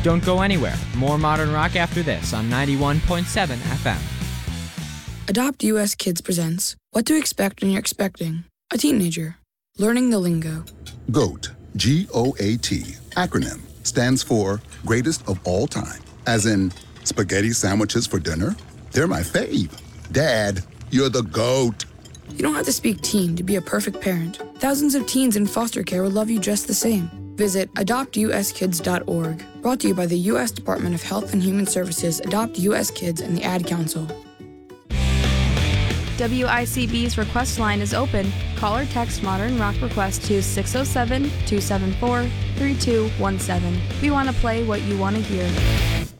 Don't go anywhere. More modern rock after this on 91.7 FM. Adopt US Kids presents What to Expect When You're Expecting a Teenager. Learning the lingo. GOAT, G-O-A-T, acronym, stands for Greatest of All Time. As in, spaghetti sandwiches for dinner? They're my fave. Dad, you're the GOAT. You don't have to speak teen to be a perfect parent. Thousands of teens in foster care will love you just the same. Visit adoptuskids.org. Brought to you by the U.S. Department of Health and Human Services, Adopt U.S. Kids, and the Ad Council. WICB's request line is open. Call or text Modern Rock Request to 607-274-3217. We want to play what you want to hear.